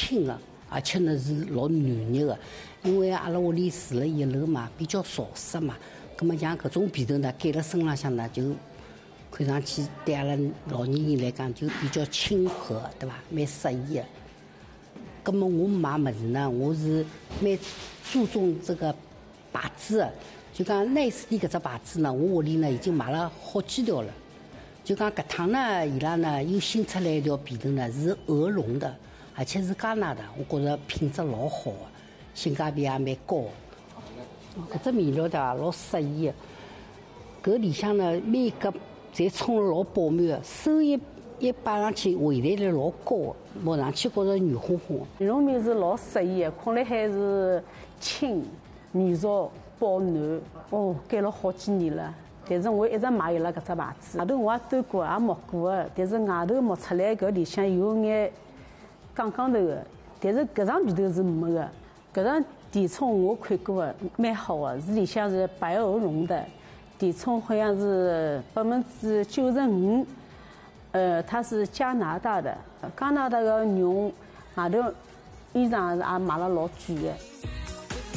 轻的，而且呢是老暖热的。因为阿拉屋里住了一楼嘛，比较潮湿嘛，葛么像搿种被头呢盖辣身浪向呢，就看上去对阿拉老年人来讲就比较亲和，对伐？蛮适宜的。葛么我买物事呢，我是蛮注重这个牌子的。就讲耐斯蒂搿只牌子呢，我屋里呢已经买了好几条了。就讲搿趟呢，伊拉呢又新出来一条被头呢，是鹅绒的，而且是加拿大，我觉着品质老好的，性价比也蛮高的。搿只面料的老适宜的，搿里向呢每格侪冲了老饱满的，手一摆上去，回弹率老高的，摸上去觉着软烘烘的。 羽绒棉是老适宜的，困辣海是轻、软熟、保暖。哦，盖了好几年了。但是我一直买伊拉搿只牌子，外头我也端过，也摸过的。但是外头摸出来搿里向有眼杠杠头的，但是搿张被头是没的。搿张底冲我看过的，蛮好的，是里向是白鹅绒的，底冲好像是95%。它是加拿大的，加拿大的绒外头衣裳也买了老贵的。